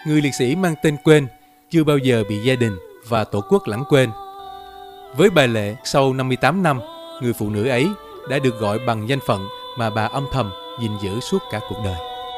Người liệt sĩ mang tên Quên chưa bao giờ bị gia đình và tổ quốc lãng quên. Với bà Lệ, sau 58 năm, người phụ nữ ấy đã được gọi bằng danh phận mà bà âm thầm gìn giữ suốt cả cuộc đời.